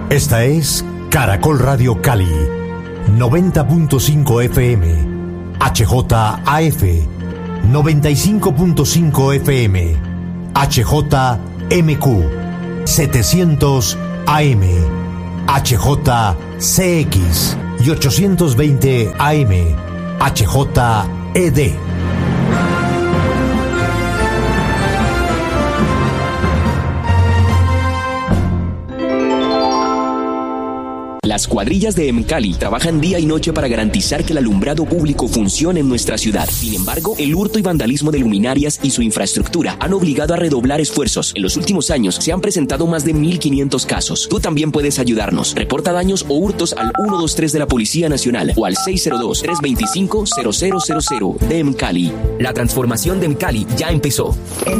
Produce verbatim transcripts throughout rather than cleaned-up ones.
Esta es Caracol Radio Cali, noventa punto cinco F M, H J A F, noventa y cinco punto cinco F M, H J M Q, setecientos A M, H J C X y ochocientos veinte A M, H J E D. Las cuadrillas de Emcali trabajan día y noche para garantizar que el alumbrado público funcione en nuestra ciudad. Sin embargo, el hurto y vandalismo de luminarias y su infraestructura han obligado a redoblar esfuerzos. En los últimos años se han presentado más de mil quinientos casos. Tú también puedes ayudarnos. Reporta daños o hurtos al ciento veintitrés de la Policía Nacional o al seis cero dos, tres dos cinco, cero cero cero cero de Emcali. La transformación de Emcali ya empezó.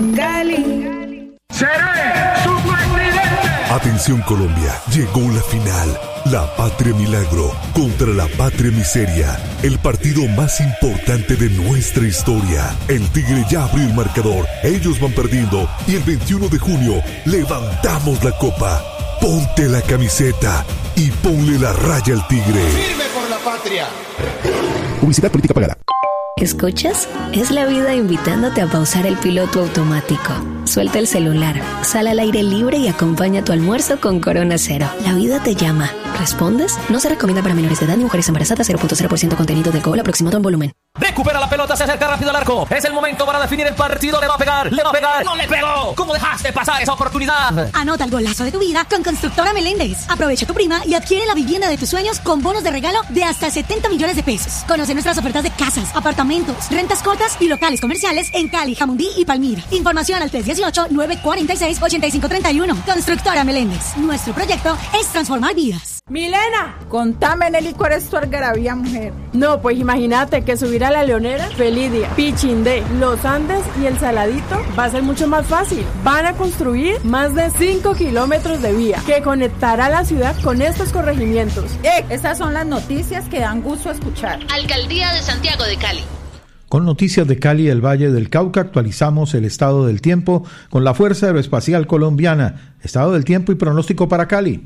Emcali. Seré su presidente. Atención Colombia, llegó la final. La Patria Milagro contra la Patria Miseria, el partido más importante de nuestra historia. El Tigre ya abrió el marcador, ellos van perdiendo y el veintiuno de junio levantamos la copa. Ponte la camiseta y ponle la raya al Tigre. ¡Firme por la patria! Publicidad política pagada. ¿Escuchas? Es la vida invitándote a pausar el piloto automático. Suelta el celular, sal al aire libre y acompaña tu almuerzo con Corona Cero. La vida te llama. ¿Respondes? No se recomienda para menores de edad ni mujeres embarazadas. cero punto cero por ciento contenido de alcohol aproximado en volumen. Recupera la pelota, se acerca rápido al arco. Es el momento para definir el partido. Le va a pegar, le va a pegar. ¡No le pegó! ¿Cómo dejaste pasar esa oportunidad? Anota el golazo de tu vida con Constructora Meléndez. Aprovecha tu prima y adquiere la vivienda de tus sueños con bonos de regalo de hasta setenta millones de pesos. Conoce nuestras ofertas de casas, apartamentos, rentas cortas y locales comerciales en Cali, Jamundí y Palmira. Información al tres uno ocho, nueve cuatro seis, ocho cinco tres uno. Constructora Meléndez. Nuestro proyecto es transformar vidas. Milena, contame, Nelly, ¿cuál es tu algarabía, mujer? No, pues imagínate que subir a La Leonera, Felidia, Pichindé, Los Andes y El Saladito va a ser mucho más fácil. Van a construir más de cinco kilómetros de vía que conectará la ciudad con estos corregimientos. Eh, esas son las noticias que dan gusto escuchar. Alcaldía de Santiago de Cali. Con noticias de Cali y el Valle del Cauca actualizamos el estado del tiempo con la Fuerza Aeroespacial Colombiana. Estado del tiempo y pronóstico para Cali.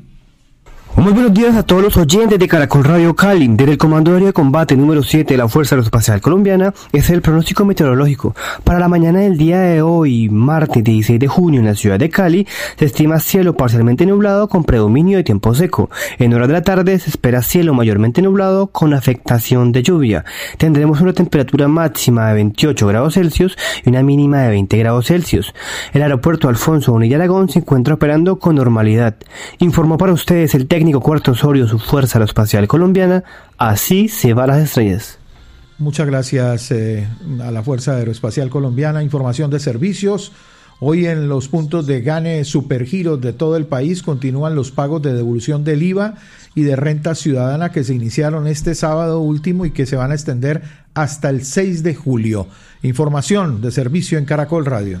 Muy buenos días a todos los oyentes de Caracol Radio Cali. Desde el Comando Aéreo de Combate número siete de la Fuerza Aeroespacial Colombiana, es el pronóstico meteorológico. Para la mañana del día de hoy, martes dieciséis de junio, en la ciudad de Cali, se estima cielo parcialmente nublado con predominio de tiempo seco. En horas de la tarde se espera cielo mayormente nublado con afectación de lluvia. Tendremos una temperatura máxima de veintiocho grados Celsius y una mínima de veinte grados Celsius. El aeropuerto Alfonso Bonilla Aragón se encuentra operando con normalidad. Informó para ustedes el técnico Cuarto Osorio, su Fuerza Aeroespacial Colombiana. Así se va las estrellas. Muchas gracias eh, a la Fuerza Aeroespacial Colombiana. Información de servicios. Hoy en los puntos de Gane Supergiros de todo el país continúan los pagos de devolución del I V A y de renta ciudadana que se iniciaron este sábado último y que se van a extender hasta el seis de julio. Información de servicio en Caracol Radio.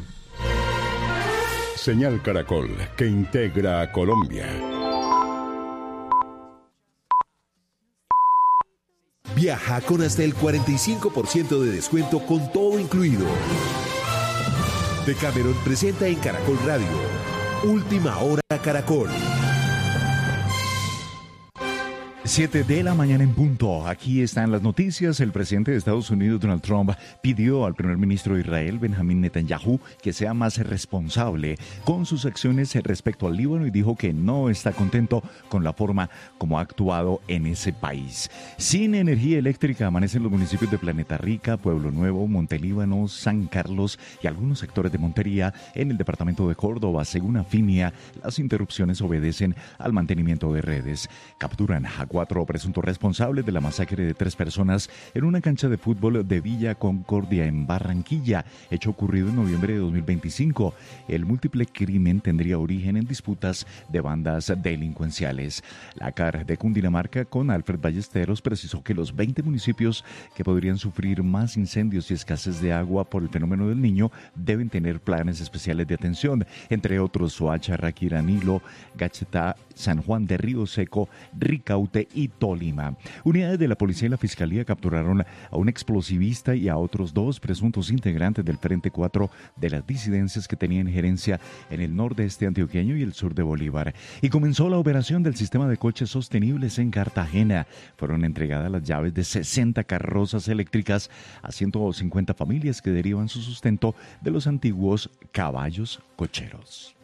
Señal Caracol, que integra a Colombia. Viaja con hasta el cuarenta y cinco por ciento de descuento con todo incluido. Decameron presenta en Caracol Radio Última Hora Caracol. Siete de la mañana en punto. Aquí están las noticias. El presidente de Estados Unidos, Donald Trump, pidió al primer ministro de Israel, Benjamín Netanyahu, que sea más responsable con sus acciones respecto al Líbano y dijo que no está contento con la forma como ha actuado en ese país. Sin energía eléctrica amanecen los municipios de Planeta Rica, Pueblo Nuevo, Montelíbano, San Carlos y algunos sectores de Montería en el departamento de Córdoba. Según Afinia, las interrupciones obedecen al mantenimiento de redes. Capturan a cuatro presuntos responsables de la masacre de tres personas en una cancha de fútbol de Villa Concordia en Barranquilla, hecho ocurrido en noviembre de dos mil veinticinco. El múltiple crimen tendría origen en disputas de bandas delincuenciales. La C A R de Cundinamarca, con Alfred Ballesteros, precisó que los veinte municipios que podrían sufrir más incendios y escasez de agua por el fenómeno del Niño deben tener planes especiales de atención, entre otros Soacha, Ráquira, Nilo, Gachetá, San Juan de Río Seco, Ricaute Norte y Tolima. Unidades de la policía y la fiscalía capturaron a un explosivista y a otros dos presuntos integrantes del Frente cuatro de las disidencias que tenían gerencia en el nordeste antioqueño y el sur de Bolívar. Y comenzó la operación del sistema de coches sostenibles en Cartagena. Fueron entregadas las llaves de sesenta carrozas eléctricas a ciento cincuenta familias que derivan su sustento de los antiguos caballos cocheros.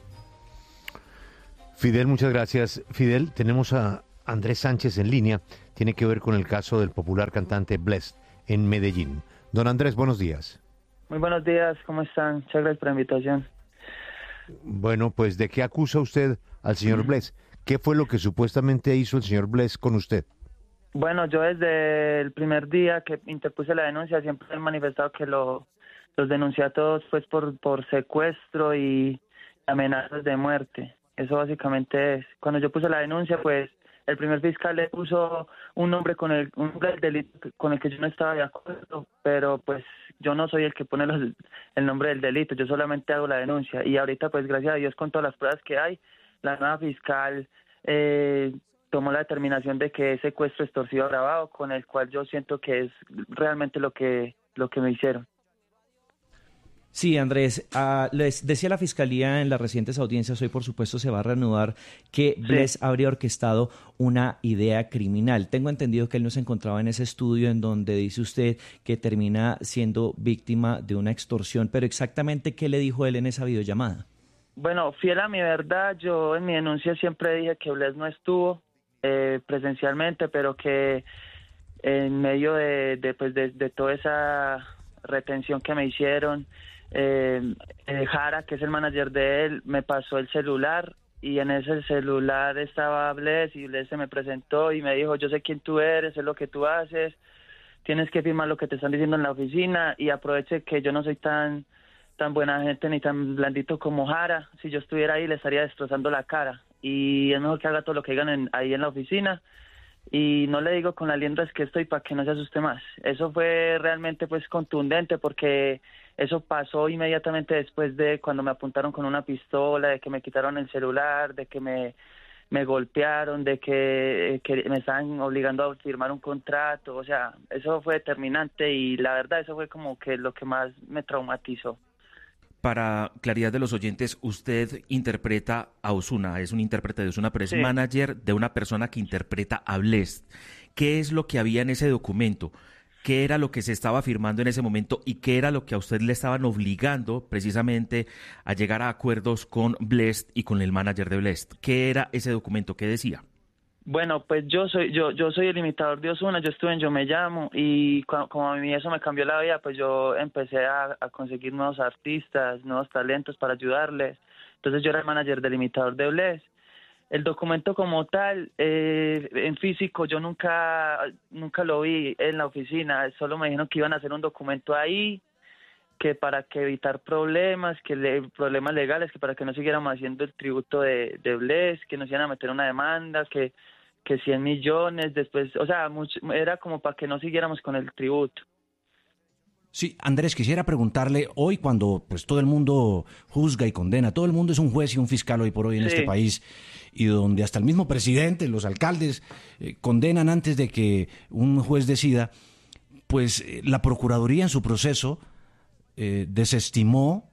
Fidel, muchas gracias. Fidel, tenemos a Andrés Sánchez en línea. Tiene que ver con el caso del popular cantante Blessd en Medellín. Don Andrés, buenos días. Muy buenos días, ¿cómo están? Muchas gracias por la invitación. Bueno, pues ¿de qué acusa usted al señor Blessd? ¿Qué fue lo que supuestamente hizo el señor Blessd con usted? Bueno, yo desde el primer día que interpuse la denuncia siempre he manifestado que lo, los denuncié a todos pues por, por secuestro y amenazas de muerte. Eso básicamente es. Cuando yo puse la denuncia, pues el primer fiscal le puso un nombre con el, un nombre del delito con el que yo no estaba de acuerdo, pero pues yo no soy el que pone los, el nombre del delito, yo solamente hago la denuncia. Y ahorita pues gracias a Dios con todas las pruebas que hay, la nueva fiscal eh, tomó la determinación de que es secuestro extorsivo agravado, con el cual yo siento que es realmente lo que, lo que me hicieron. Sí, Andrés, uh, les decía la Fiscalía en las recientes audiencias, hoy por supuesto se va a reanudar, que Blessd sí. habría orquestado una idea criminal. Tengo entendido que él no se encontraba en ese estudio en donde dice usted que termina siendo víctima de una extorsión, pero exactamente ¿qué le dijo él en esa videollamada? Bueno, fiel a mi verdad, yo en mi denuncia siempre dije que Blessd no estuvo eh, presencialmente, pero que en medio de, de, pues de, de toda esa retención que me hicieron, Eh, eh, Jara, que es el manager de él, me pasó el celular y en ese celular estaba Blessd y Blessd se me presentó y me dijo, yo sé quién tú eres, sé lo que tú haces, tienes que firmar lo que te están diciendo en la oficina y aproveche que yo no soy tan tan buena gente ni tan blandito como Jara. Si yo estuviera ahí le estaría destrozando la cara y es mejor que haga todo lo que digan en, ahí en la oficina. Y no le digo con las liendres que estoy para que no se asuste más. Eso fue realmente pues contundente porque eso pasó inmediatamente después de cuando me apuntaron con una pistola, de que me quitaron el celular, de que me, me golpearon, de que, que me estaban obligando a firmar un contrato. O sea, eso fue determinante y la verdad eso fue como que lo que más me traumatizó. Para claridad de los oyentes, usted interpreta a Ozuna, es un intérprete de Ozuna, pero es sí. manager de una persona que interpreta a Blessd. ¿Qué es lo que había en ese documento? ¿Qué era lo que se estaba firmando en ese momento y qué era lo que a usted le estaban obligando precisamente a llegar a acuerdos con Blessd y con el manager de Blessd? ¿Qué era ese documento? ¿Qué decía? Bueno, pues yo soy yo yo soy el imitador de Ozuna, yo estuve en Yo Me Llamo y cu- como a mí eso me cambió la vida, pues yo empecé a, a conseguir nuevos artistas, nuevos talentos para ayudarles. Entonces yo era el manager del imitador de Blessd. El documento como tal, eh, en físico, yo nunca nunca lo vi en la oficina, solo me dijeron que iban a hacer un documento ahí, que para que evitar problemas, que le, problemas legales, que para que no siguiéramos haciendo el tributo de, de Blessd, que nos iban a meter una demanda, que que cien millones, después, o sea, mucho, era como para que no siguiéramos con el tributo. Sí, Andrés, quisiera preguntarle, hoy cuando pues todo el mundo juzga y condena, todo el mundo es un juez y un fiscal hoy por hoy en sí. este país, y donde hasta el mismo presidente, los alcaldes, eh, condenan antes de que un juez decida, pues eh, la Procuraduría en su proceso eh, desestimó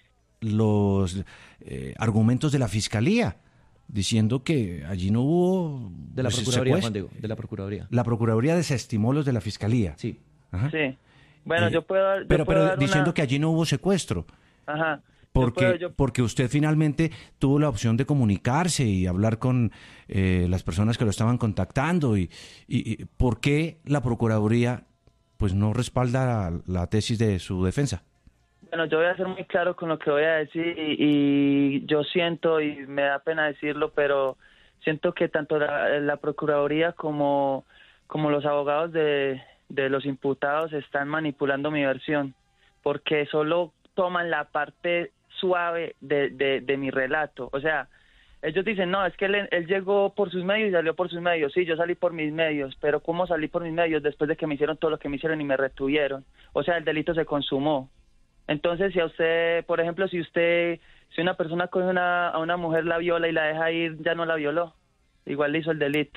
los eh, argumentos de la Fiscalía, diciendo que allí no hubo... De la pues, Procuraduría, secuestro. Juan Diego, de la Procuraduría. La Procuraduría desestimó los de la Fiscalía. Sí. Ajá. Sí. Bueno, Eh, yo puedo dar... Pero, yo puedo pero dar diciendo una... que allí no hubo secuestro. Ajá. Porque, Yo puedo, yo... porque usted finalmente tuvo la opción de comunicarse y hablar con eh, las personas que lo estaban contactando. Y, y, y ¿por qué la Procuraduría pues no respalda la, la tesis de su defensa? Bueno, yo voy a ser muy claro con lo que voy a decir y, y yo siento, y me da pena decirlo, pero siento que tanto la, la Procuraduría como, como los abogados de, de los imputados están manipulando mi versión, porque solo toman la parte suave de, de, de mi relato. O sea, ellos dicen, no, es que él, él llegó por sus medios y salió por sus medios. Sí, yo salí por mis medios, pero ¿cómo salí por mis medios después de que me hicieron todo lo que me hicieron y me retuvieron? O sea, el delito se consumó. Entonces, si a usted, por ejemplo, si usted, si una persona coge una, a una mujer, la viola y la deja ir, ya no la violó. Igual le hizo el delito.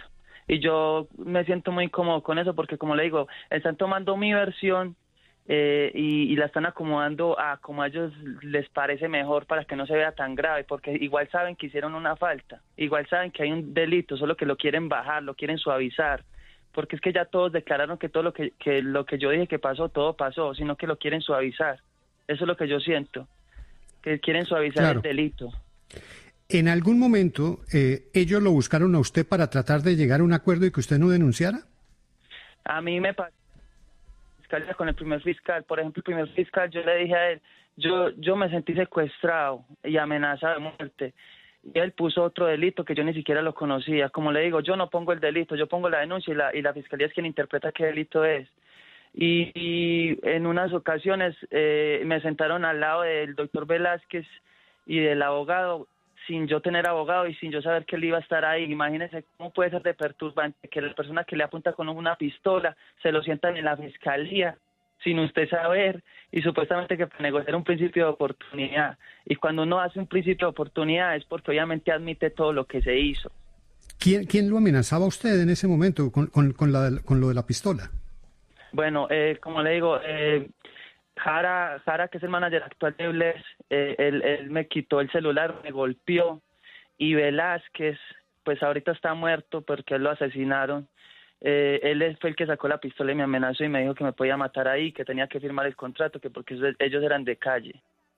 Y yo me siento muy cómodo con eso porque, como le digo, están tomando mi versión eh, y, y la están acomodando a como a ellos les parece mejor para que no se vea tan grave, porque igual saben que hicieron una falta, igual saben que hay un delito, solo que lo quieren bajar, lo quieren suavizar, porque es que ya todos declararon que todo lo que, que lo que yo dije que pasó, todo pasó, sino que lo quieren suavizar. Eso es lo que yo siento, que quieren suavizar claro. el delito. ¿En algún momento eh, ellos lo buscaron a usted para tratar de llegar a un acuerdo y que usted no denunciara? A mí me pasó con el primer fiscal. Por ejemplo, el primer fiscal, yo le dije a él, yo yo me sentí secuestrado y amenazado de muerte. Y él puso otro delito que yo ni siquiera lo conocía. Como le digo, yo no pongo el delito, yo pongo la denuncia y la, y la fiscalía es quien interpreta qué delito es. Y, y en unas ocasiones eh, me sentaron al lado del doctor Velázquez y del abogado, sin yo tener abogado y sin yo saber que él iba a estar ahí. Imagínense cómo puede ser de perturbante que la persona que le apunta con una pistola se lo sientan en la fiscalía sin usted saber, y supuestamente que para negociar un principio de oportunidad. Y cuando uno hace un principio de oportunidad es porque obviamente admite todo lo que se hizo. ¿Quién, quién lo amenazaba a usted en ese momento con, con, con, la, con lo de la pistola? Bueno, eh, como le digo, eh, Jara, Jara, que es el manager actual de Bless, eh, él, él me quitó el celular, me golpeó, y Velázquez, pues ahorita está muerto porque lo asesinaron. Eh, él fue el que sacó la pistola y me amenazó y me dijo que me podía matar ahí, que tenía que firmar el contrato, que porque ellos eran de calle.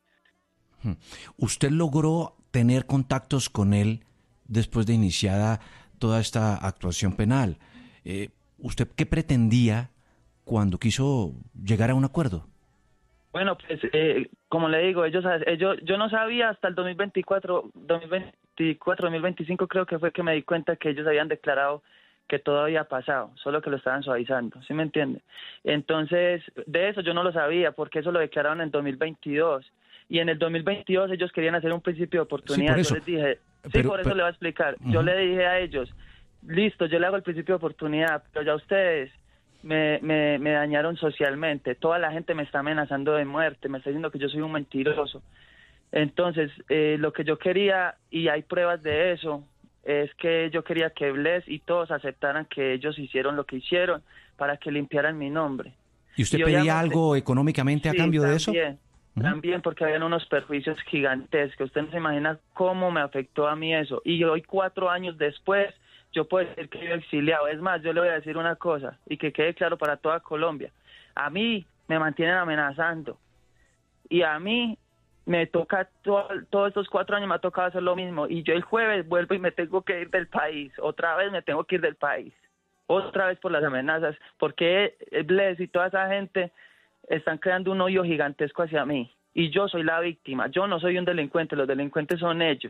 ¿Usted logró tener contactos con él después de iniciada toda esta actuación penal? Eh, ¿Usted qué pretendía cuando quiso llegar a un acuerdo? Bueno, pues eh, como le digo, ellos, ellos, yo no sabía hasta el dos mil veinticuatro, dos mil veinticuatro, dos mil veinticinco creo que fue que me di cuenta que ellos habían declarado que todo había pasado, solo que lo estaban suavizando, ¿sí me entiende? Entonces, de eso yo no lo sabía, porque eso lo declararon en dos mil veintidós, y en el dos mil veintidós ellos querían hacer un principio de oportunidad. Sí, yo les dije, sí, pero, por eso pero, le voy a explicar, uh-huh. Yo le dije a ellos, listo, yo le hago el principio de oportunidad, pero ya ustedes me, me, me dañaron socialmente, toda la gente me está amenazando de muerte, me está diciendo que yo soy un mentiroso. Entonces, eh, lo que yo quería, y hay pruebas de eso, es que yo quería que Bless y todos aceptaran que ellos hicieron lo que hicieron para que limpiaran mi nombre. ¿Y usted y pedía algo económicamente a sí, cambio también, de eso? Uh-huh. También, porque habían unos perjuicios gigantescos. Usted no se imagina cómo me afectó a mí eso. Y hoy, cuatro años después, yo puedo decir que yo he exiliado. Es más, yo le voy a decir una cosa, y que quede claro para toda Colombia. A mí me mantienen amenazando. Y a mí me toca, todo, todos estos cuatro años me ha tocado hacer lo mismo, y yo el jueves vuelvo y me tengo que ir del país, otra vez me tengo que ir del país, otra vez por las amenazas, porque Bless y toda esa gente están creando un odio gigantesco hacia mí, y yo soy la víctima, yo no soy un delincuente, los delincuentes son ellos.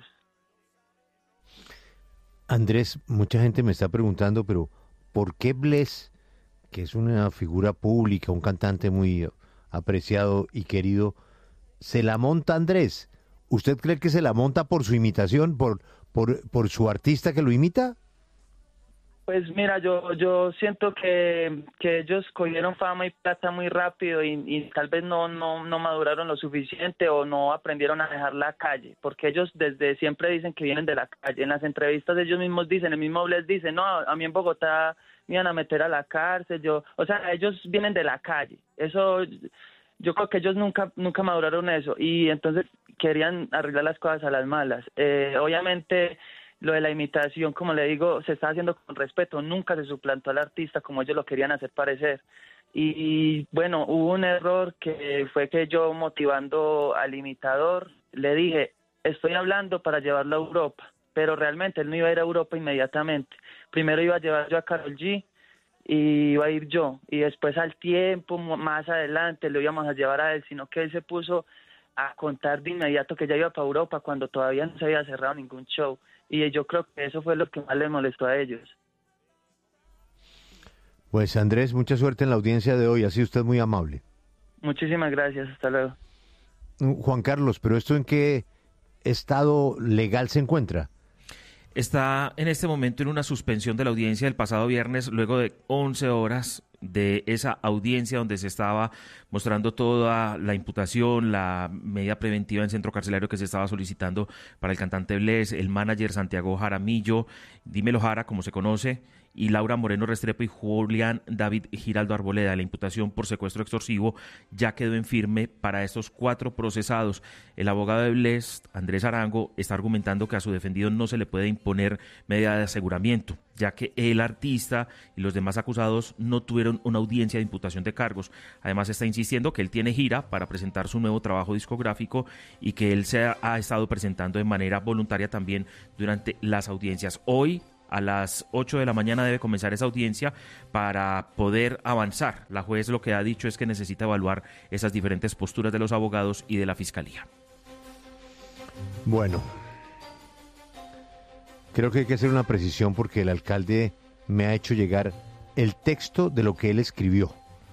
Andrés, mucha gente me está preguntando, pero ¿por qué Bless, que es una figura pública, un cantante muy apreciado y querido, se la monta Andrés? ¿Usted cree que se la monta por su imitación, por por por su artista que lo imita? Pues mira, yo yo siento que, que ellos cogieron fama y plata muy rápido y, y tal vez no, no, no maduraron lo suficiente o no aprendieron a dejar la calle, porque ellos desde siempre dicen que vienen de la calle. En las entrevistas ellos mismos dicen, el mismo Bless dice, no, a mí en Bogotá me iban a meter a la cárcel, yo, o sea, ellos vienen de la calle. Eso... Yo creo que ellos nunca nunca maduraron eso, y entonces querían arreglar las cosas a las malas. Eh, obviamente lo de la imitación, como le digo, se está haciendo con respeto, nunca se suplantó al artista como ellos lo querían hacer parecer. Y, y bueno, hubo un error que fue que yo, motivando al imitador, le dije, estoy hablando para llevarlo a Europa, pero realmente él no iba a ir a Europa inmediatamente. Primero iba a llevar yo a Karol G, y iba a ir yo, y después al tiempo, más adelante, lo íbamos a llevar a él, sino que él se puso a contar de inmediato que ya iba para Europa cuando todavía no se había cerrado ningún show, y yo creo que eso fue lo que más les molestó a ellos. Pues Andrés, mucha suerte en la audiencia de hoy, ha sido usted muy amable. Muchísimas gracias, hasta luego. Juan Carlos, ¿pero esto en qué estado legal se encuentra? Está en este momento en una suspensión de la audiencia del pasado viernes, luego de once horas de esa audiencia donde se estaba mostrando toda la imputación, la medida preventiva en centro carcelario que se estaba solicitando para el cantante Bless, el manager Santiago Jaramillo, Dímelo Jara, como se conoce, y Laura Moreno Restrepo y Julián David Giraldo Arboleda. La imputación por secuestro extorsivo ya quedó en firme para estos cuatro procesados. El abogado de Blest, Andrés Arango, está argumentando que a su defendido no se le puede imponer medida de aseguramiento, ya que el artista y los demás acusados no tuvieron una audiencia de imputación de cargos. Además está insistiendo que él tiene gira para presentar su nuevo trabajo discográfico y que él se ha, ha estado presentando de manera voluntaria también durante las audiencias. Hoy a las ocho de la mañana debe comenzar esa audiencia para poder avanzar. La juez lo que ha dicho es que necesita evaluar esas diferentes posturas de los abogados y de la fiscalía. Bueno, creo que hay que hacer una precisión porque el alcalde me ha hecho llegar el texto de lo que él escribió.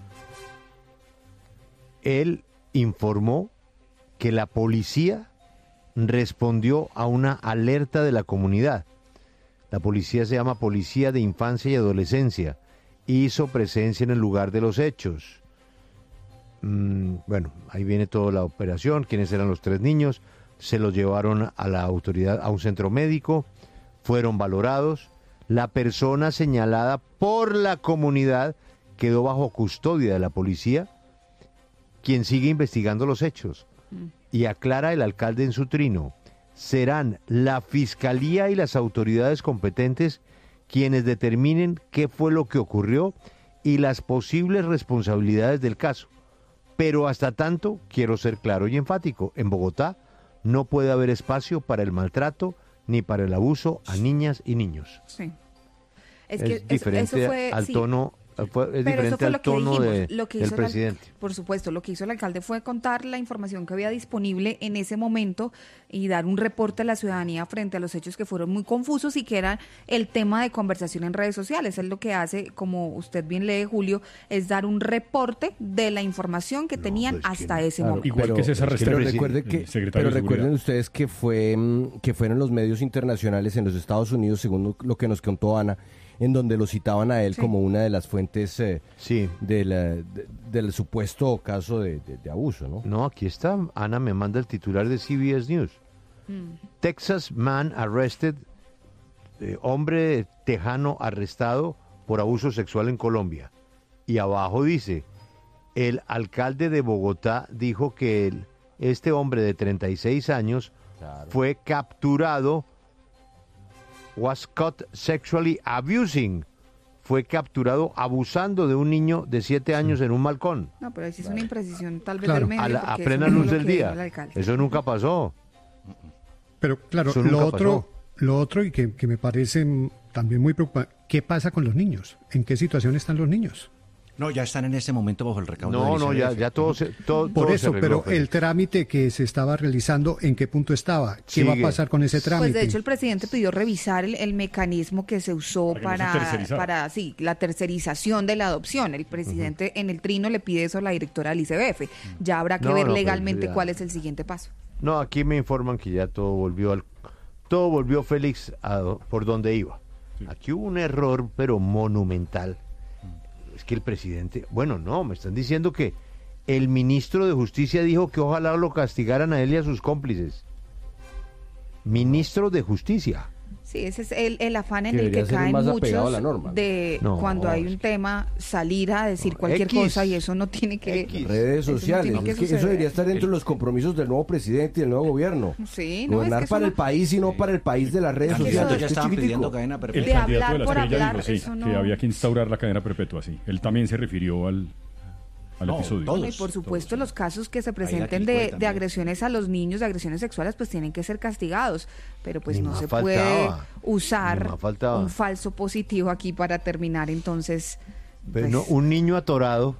Él informó que la policía respondió a una alerta de la comunidad. La policía se llama Policía de Infancia y Adolescencia. Hizo presencia en el lugar de los hechos. Mm, bueno, ahí viene toda la operación, quiénes eran los tres niños, se los llevaron a la autoridad, a un centro médico, fueron valorados. La persona señalada por la comunidad quedó bajo custodia de la policía, quien sigue investigando los hechos. Mm. Y aclara el alcalde en su trino, serán la fiscalía y las autoridades competentes quienes determinen qué fue lo que ocurrió y las posibles responsabilidades del caso. Pero hasta tanto, quiero ser claro y enfático, en Bogotá no puede haber espacio para el maltrato ni para el abuso a niñas y niños. Sí. Es, es que diferente eso fue, al sí. tono... Fue, es Pero diferente eso fue al lo que tono dijimos, de, lo que del hizo presidente. El, por supuesto, lo que hizo el alcalde fue contar la información que había disponible en ese momento y dar un reporte a la ciudadanía frente a los hechos que fueron muy confusos y que eran el tema de conversación en redes sociales. Es lo que hace, como usted bien lee, Julio, es dar un reporte de la información que no, tenían pues hasta que, ese claro, momento. Igual que César Restrepo, pero recuerde que, pero recuerden ustedes que fue que fueron los medios internacionales en los Estados Unidos, según lo que nos contó Ana, en donde lo citaban a él sí. como una de las fuentes eh, sí. de la, de, del supuesto caso de, de, de abuso, ¿no? No, aquí está, Ana me manda el titular de C B S News. Mm. Texas man arrested, eh, hombre tejano arrestado por abuso sexual en Colombia. Y abajo dice, el alcalde de Bogotá dijo que el, este hombre de treinta y seis años claro. fue capturado was caught sexually abusing, fue capturado abusando de un niño de siete años sí. en un balcón. No, pero ahí es una imprecisión tal vez claro. del medio. A, la, a plena luz del día. Eso nunca pasó. Pero claro, lo otro, pasó. lo otro y que, que me parece también muy preocupante, ¿qué pasa con los niños? ¿En qué situación están los niños? No, ya están en este momento bajo el recaudo No, del no, ya, ya todo se todo, Por todo eso, se arregló, pero el trámite que se estaba realizando, ¿en qué punto estaba? ¿Qué Sigue. va a pasar con ese trámite? Pues de hecho el presidente pidió revisar el, el mecanismo que se usó para, para, para sí, la tercerización de la adopción. El presidente uh-huh. en el trino le pide eso a la directora del I C B F. Ya habrá que no, ver no, legalmente cuál es el siguiente paso. No, aquí me informan que ya todo volvió al, todo volvió Félix a, por donde iba. Sí. Aquí hubo un error, pero monumental. Es que el presidente, bueno, no, me están diciendo que el ministro de Justicia dijo que ojalá lo castigaran a él y a sus cómplices. Ministro de Justicia. Sí, ese es el, el afán en el que caen muchos de no, cuando hay un tema, salir a decir no, cualquier X, cosa y eso no tiene que... X. Redes sociales, no es que eso debería estar dentro de los compromisos del nuevo presidente y del nuevo gobierno. Sí, no, Gobernar es que para no... el país y no para el país de las redes el sociales. Ya estaban pidiendo cadena perpetua. El candidato de la estrella dijo, sí, no... que había que instaurar la cadena perpetua, sí. Él también se refirió al... al no, episodio. Todos, y por supuesto todos. Los casos que se presenten de, de agresiones a los niños, de agresiones sexuales, pues tienen que ser castigados, pero pues Ni no se faltaba. puede usar un falso positivo aquí para terminar entonces. Pero pues... no, un niño atorado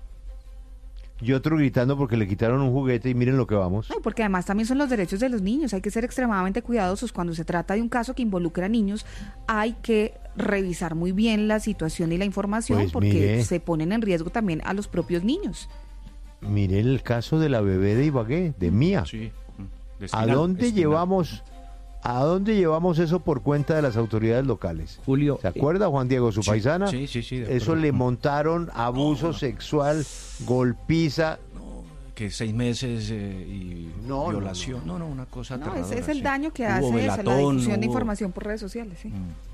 y otro gritando porque le quitaron un juguete y miren lo que vamos. No, porque además también son los derechos de los niños, hay que ser extremadamente cuidadosos cuando se trata de un caso que involucra a niños, hay que revisar muy bien la situación y la información pues porque mire, se ponen en riesgo también a los propios niños. Mire el caso de la bebé de Ibagué, de Mía. Sí. ¿A dónde Esquina. llevamos a dónde llevamos eso por cuenta de las autoridades locales? Julio, ¿se acuerda Juan Diego, su sí, paisana? Sí, sí, sí. Eso le montaron abuso no, sexual, golpiza. No, que seis meses eh, y no, violación. No, no, no, una cosa no, aterradora. ese es el sí. daño que hubo hace velatón, eso, la difusión hubo... de información por redes sociales, sí. Mm.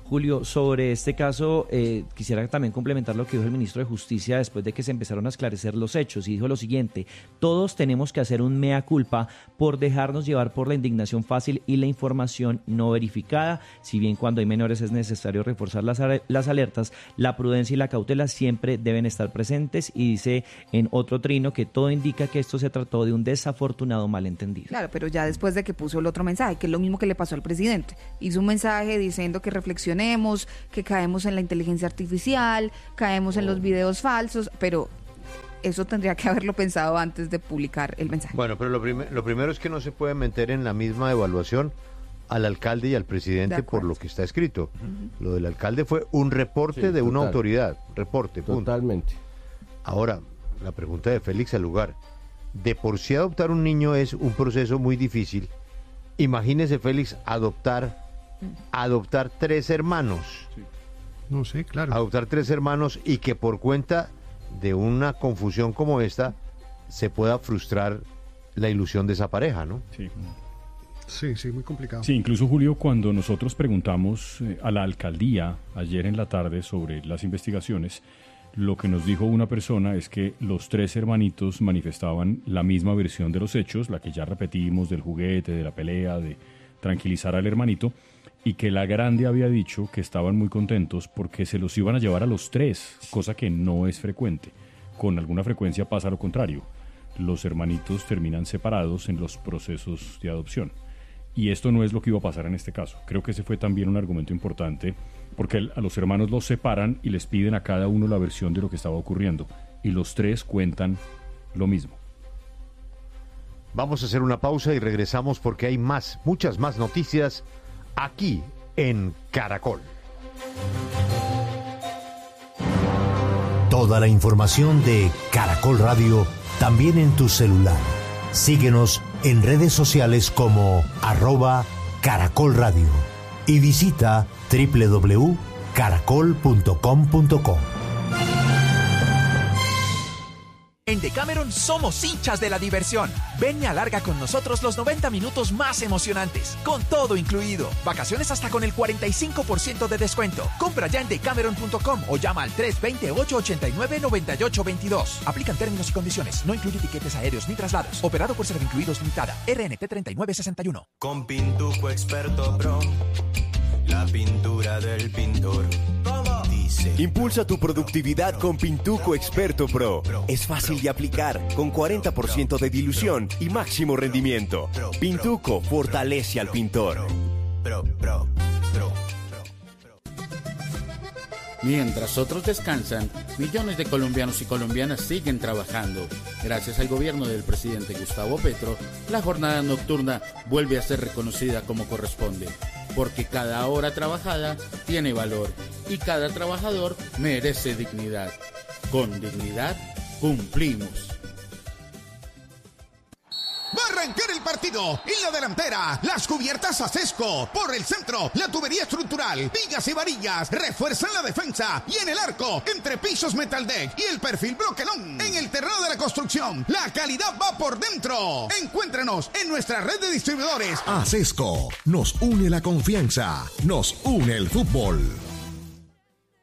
Julio, sobre este caso, eh, quisiera también complementar lo que dijo el ministro de Justicia después de que se empezaron a esclarecer los hechos, y dijo lo siguiente: todos tenemos que hacer un mea culpa por dejarnos llevar por la indignación fácil y la información no verificada. Si bien cuando hay menores es necesario reforzar las, las alertas, la prudencia y la cautela siempre deben estar presentes, y dice en otro trino que todo indica que esto se trató de un desafortunado malentendido. Claro, pero ya después de que puso el otro mensaje, que es lo mismo que le pasó al presidente, hizo un mensaje diciendo que reflexionemos, que caemos en la inteligencia artificial, caemos en los videos falsos, pero eso tendría que haberlo pensado antes de publicar el mensaje. Bueno, pero lo, prim- lo primero es que no se puede meter en la misma evaluación al alcalde y al presidente por lo que está escrito. Uh-huh. Lo del alcalde fue un reporte sí, de total. una autoridad, reporte, punto. Totalmente. Ahora, la pregunta de Félix al lugar. De por sí adoptar un niño es un proceso muy difícil. Imagínese, Félix, adoptar adoptar tres hermanos. Sí. No sé, claro. Adoptar tres hermanos y que por cuenta de una confusión como esta se pueda frustrar la ilusión de esa pareja, ¿no? Sí. Sí, sí, muy complicado. Sí, incluso, Julio, cuando nosotros preguntamos eh, a la alcaldía ayer en la tarde sobre las investigaciones, lo que nos dijo una persona es que los tres hermanitos manifestaban la misma versión de los hechos, la que ya repetimos, del juguete, de la pelea, de tranquilizar al hermanito, y que la grande había dicho que estaban muy contentos porque se los iban a llevar a los tres, cosa que no es frecuente. Con alguna frecuencia pasa lo contrario. Los hermanitos terminan separados en los procesos de adopción. Y esto no es lo que iba a pasar en este caso. Creo que ese fue también un argumento importante, porque a los hermanos los separan y les piden a cada uno la versión de lo que estaba ocurriendo. Y los tres cuentan lo mismo. Vamos a hacer una pausa y regresamos porque hay más, muchas más noticias aquí en Caracol. Toda la información de Caracol Radio también en tu celular. Síguenos en redes sociales como arroba Caracol Radio y visita doble u doble u doble u punto caracol punto com punto co. En Decameron somos hinchas de la diversión. Ven y alarga con nosotros los noventa minutos más emocionantes, con todo incluido. Vacaciones hasta con el cuarenta y cinco por ciento de descuento. Compra ya en decameron punto com o llama al tres dos cero, ocho ocho nueve, nueve ocho dos dos. Aplican términos y condiciones. No incluye tiquetes aéreos ni traslados. Operado por Servincluidos Limitada. R N T treinta y nueve sesenta y uno. Con Pintuco Experto Pro, la pintura del pintor. ¿Cómo? Dice. Impulsa tu productividad con Pintuco Experto Pro. Es fácil de aplicar, con cuarenta por ciento de dilución y máximo rendimiento. Pintuco fortalece al pintor. Pro, pro, pro. Mientras otros descansan, millones de colombianos y colombianas siguen trabajando. Gracias al gobierno del presidente Gustavo Petro, la jornada nocturna vuelve a ser reconocida como corresponde. Porque cada hora trabajada tiene valor y cada trabajador merece dignidad. Con dignidad, cumplimos. Va a arrancar el partido. En la delantera, las cubiertas Acesco. Por el centro, la tubería estructural, vigas y varillas refuerzan la defensa. Y en el arco, entre pisos Metaldeck y el perfil Broquelón. En el terreno de la construcción, la calidad va por dentro. Encuéntrenos en nuestra red de distribuidores. Acesco, nos une la confianza, nos une el fútbol.